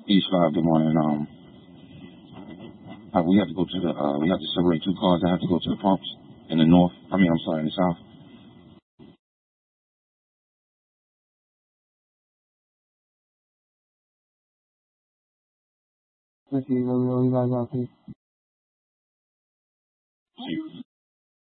East 5, good morning. We have to go to we have to separate two cars that have to go to the pumps in the north. I'm sorry, in the south. Let's see, let me know you guys out, please.